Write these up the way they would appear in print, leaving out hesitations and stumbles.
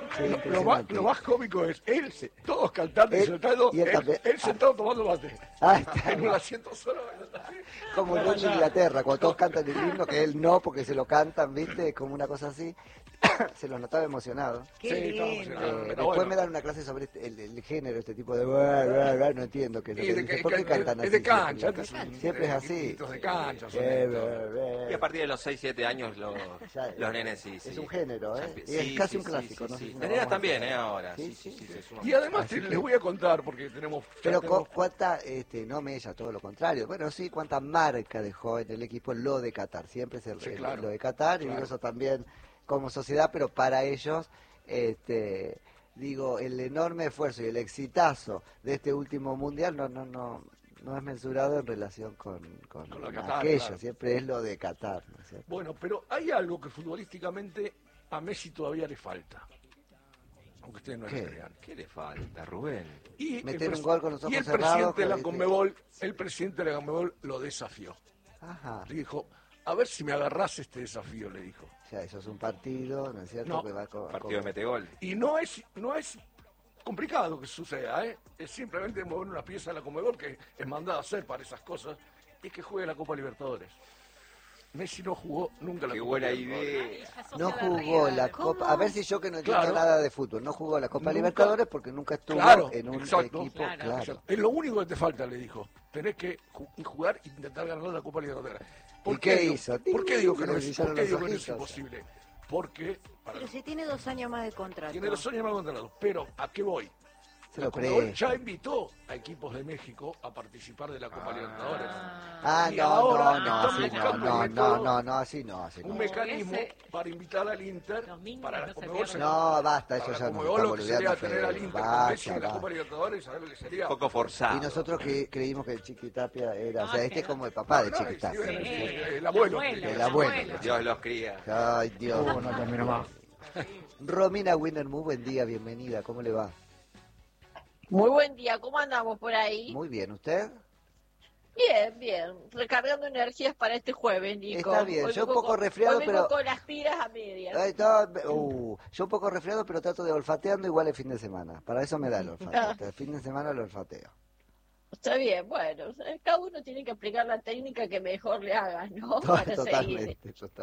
Sí, lo más cómico es él, todos cantando y sentado, él sentado tomando mate. En un asiento solo. Como el de Inglaterra, cuando todos cantan el himno, que él no, porque se lo cantan, ¿viste? Como una cosa así. Se lo notaba emocionado. Qué lindo. Después bueno. me dan una clase sobre el género, este tipo de... no entiendo qué es lo que dice. ¿Por qué cantan así? Es de cancha. Siempre es así. De cancha. Y a partir de los 6, 7 años los nenes sí. Es un género, ¿eh? Sí, Es casi un clásico, ¿no? Sí. Las nenas también, ahora. Sí. Y además les voy a contar, porque tenemos... Pero cuánta, no Mella, todo lo contrario. Bueno, sí, cuánta marca dejó en el equipo lo de Qatar. Siempre lo de Qatar, y digo eso también como sociedad, pero para ellos, digo, el enorme esfuerzo y el exitazo de este último mundial no es mensurado en relación con Qatar, aquello. claro. Siempre es lo de Qatar, ¿no es cierto? Bueno, pero hay algo que futbolísticamente a Messi todavía le falta. Aunque ustedes no lo crean. ¿Qué le falta, Rubén? Y meter un gol con los ojos el cerrados. presidente de la Conmebol, el presidente de la Conmebol lo desafió. Ajá. Le dijo, a ver si me agarrás este desafío, le dijo. O sea, eso es un partido, ¿no es cierto? No, que va partido de metegol. Y no es complicado que suceda, ¿eh? Es simplemente mover una pieza de la Conmebol que es mandada a hacer para esas cosas, y que juegue la Copa Libertadores. Messi no jugó nunca la Qué Copa buena Libertadores. idea. No jugó la Copa, a ver si yo que no entiendo nada de fútbol, no jugó la Copa Libertadores porque nunca estuvo en un equipo, claro. Es lo único que te falta, le dijo. Tenés que jugar e intentar ganar la Copa Libertadores. ¿Y qué hizo? ¿Por qué digo que no es ojitos? imposible? Porque... Pero si tiene 2 años más de contrato. Tiene 2 años más de contrato. Pero, ¿a qué voy? Se lo Conmebol ya invitó a equipos de México a participar de la Copa Libertadores. Así no. Un mecanismo para invitar al Inter para la Conmebol. No, basta, eso ya no. Conmebol lo que sería tener al Inter con Messi en la Copa Libertadores, ¿sabes lo que sería? Un poco forzado. Y nosotros creímos que el Chiquitapia era, o sea, este es como el papá de Chiquitapia. El abuelo. El abuelo. Dios los cría. Ay, Dios. No termino más. Romina Winner, muy buen día, bienvenida, ¿cómo le va? Muy buen día, ¿cómo andamos por ahí? Muy bien, ¿usted? Bien, recargando energías para este jueves, Nico. Está bien, yo un poco resfriado, pero... con las pilas a medias. Yo un poco resfriado, pero trato de olfateando igual el fin de semana. Para eso me da el olfato. El fin de semana lo olfateo. Está bien, bueno, cada uno tiene que aplicar la técnica que mejor le haga, ¿no? Totalmente.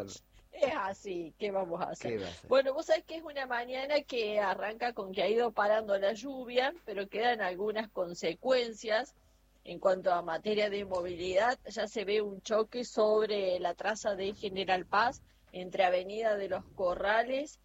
Es así, ¿qué vamos a hacer? Bueno, vos sabés que es una mañana que arranca con que ha ido parando la lluvia, pero quedan algunas consecuencias. En cuanto a materia de movilidad, ya se ve un choque sobre la traza de General Paz entre Avenida de los Corrales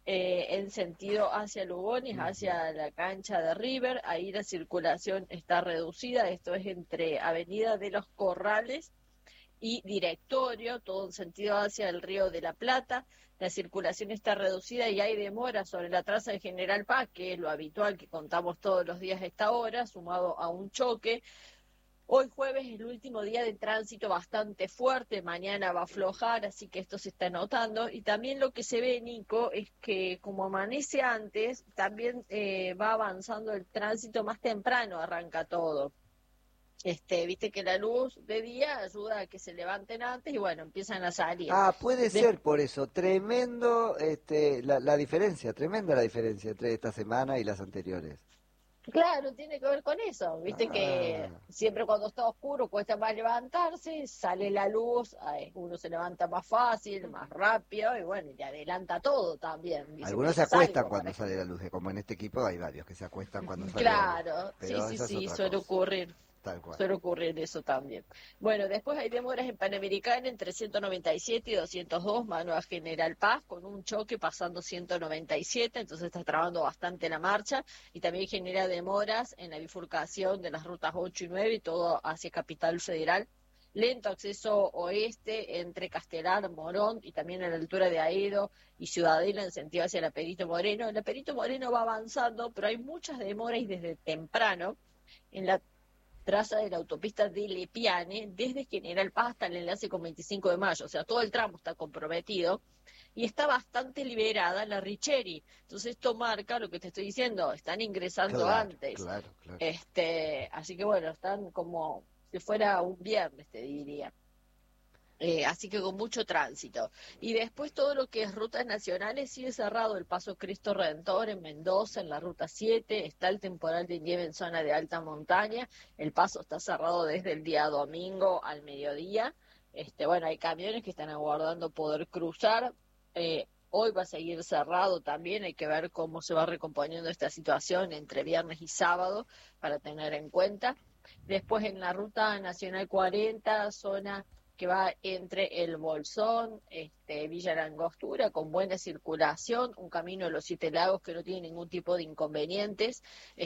en sentido hacia Lugones, hacia la cancha de River. Ahí la circulación está reducida, esto es entre Avenida de los Corrales y Directorio, todo en sentido hacia el Río de la Plata. La circulación está reducida y hay demora sobre la traza de General Paz, que es lo habitual que contamos todos los días a esta hora, sumado a un choque. Hoy jueves es el último día de tránsito bastante fuerte, mañana va a aflojar, así que esto se está notando. Y también lo que se ve, Nico, es que como amanece antes, también va avanzando el tránsito más temprano, arranca todo. Viste que la luz de día ayuda a que se levanten antes y bueno, empiezan a salir. Puede ser por eso. Tremendo la diferencia, tremenda la diferencia entre esta semana y las anteriores. Claro, tiene que ver con eso. Viste que siempre cuando está oscuro cuesta más levantarse, sale la luz, uno se levanta más fácil, más rápido y bueno, y te adelanta todo también. Dice, algunos se acuestan cuando sale la luz, como en este equipo hay varios que se acuestan cuando sale la luz. Claro, sí, suele ocurrir. Suele ocurrir eso también. Bueno, después hay demoras en Panamericana entre 197 y 202, mano a General Paz, con un choque pasando 197, entonces está trabando bastante la marcha, y también genera demoras en la bifurcación de las rutas 8 y 9 y todo hacia Capital Federal. Lento acceso oeste entre Castelar, Morón y también a la altura de Aedo y Ciudadela en sentido hacia la Perito Moreno. La Perito Moreno va avanzando, pero hay muchas demoras y desde temprano en la traza de la autopista de Lepiane, desde General Paz hasta el enlace con 25 de mayo, o sea, todo el tramo está comprometido, y está bastante liberada la Richeri. Entonces esto marca lo que te estoy diciendo, están ingresando antes. Claro. Así que bueno, están como si fuera un viernes, te diría. Así que con mucho tránsito. Y después todo lo que es rutas nacionales sigue cerrado. El paso Cristo Redentor en Mendoza, en la ruta 7, está el temporal de nieve en zona de alta montaña. El paso está cerrado desde el día domingo al mediodía. Bueno, hay camiones que están aguardando poder cruzar. Hoy va a seguir cerrado también, hay que ver cómo se va recomponiendo esta situación entre viernes y sábado para tener en cuenta. Después en la ruta nacional 40, zona que va entre el Bolsón, Villa La Angostura, con buena circulación, un camino de los 7 Lagos que no tiene ningún tipo de inconvenientes,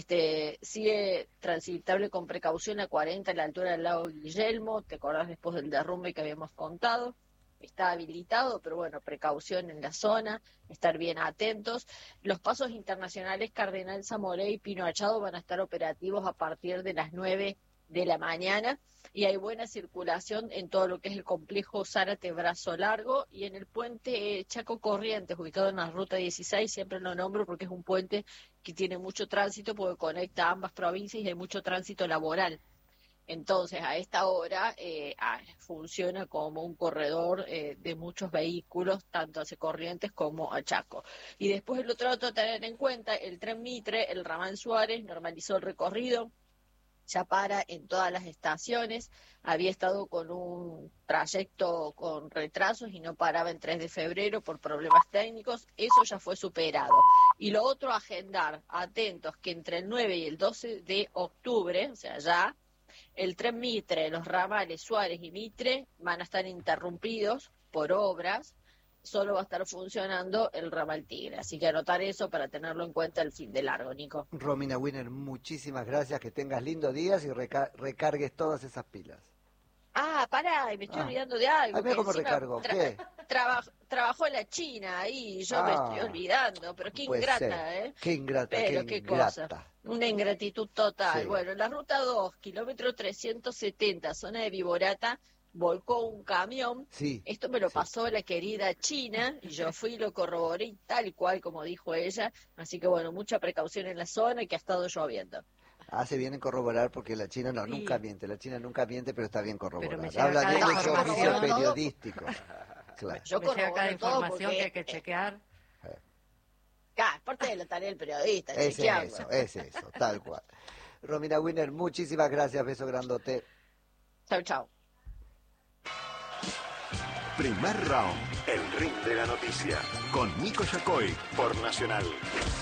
sigue transitable con precaución a 40 a la altura del lago Guillermo, te acordás después del derrumbe que habíamos contado, está habilitado, pero bueno, precaución en la zona, estar bien atentos. Los pasos internacionales Cardenal Zamoré y Pino Achado van a estar operativos a partir de las 9 de la mañana, y hay buena circulación en todo lo que es el complejo Zárate Brazo Largo y en el puente Chaco Corrientes, ubicado en la ruta 16, siempre lo nombro porque es un puente que tiene mucho tránsito porque conecta ambas provincias y hay mucho tránsito laboral. Entonces, a esta hora funciona como un corredor de muchos vehículos, tanto hacia Corrientes como a Chaco. Y después el otro dato a tener en cuenta, el tren Mitre, el ramal Suárez, normalizó el recorrido, ya para en todas las estaciones, había estado con un trayecto con retrasos y no paraba en 3 de febrero por problemas técnicos, eso ya fue superado. Y lo otro, agendar, atentos, que entre el 9 y el 12 de octubre, o sea ya, el tren Mitre, los ramales Suárez y Mitre van a estar interrumpidos por obras, solo va a estar funcionando el ramal Tigre. Así que anotar eso para tenerlo en cuenta el fin de largo, Nico. Romina Winner, muchísimas gracias, que tengas lindos días y recargues todas esas pilas. Pará, me estoy olvidando de algo. A ver cómo recargo, ¿qué? Trabajó en la China y yo me estoy olvidando, pero qué ingrata, ¿eh? Qué ingrata, pero qué cosa. Cosa. Una ingratitud total. Sí. Bueno, en la ruta 2, kilómetro 370, zona de Viborata, volcó un camión. Sí, Esto me lo pasó la querida China y yo fui y lo corroboré tal cual como dijo ella. Así que bueno, mucha precaución en la zona y que ha estado lloviendo. Hace bien en corroborar porque la China nunca miente, pero está bien corroborar. Pero Habla bien de su información. oficio periodístico. Claro. Yo Me llega cada corroboro todo información porque que hay que chequear. es parte de la tarea del periodista, Es chequearlo. eso, tal cual. Romina Winner, muchísimas gracias, beso grandote. Chau, chau. Primer round, el ring de la noticia, con Nico Yacoy por Nacional.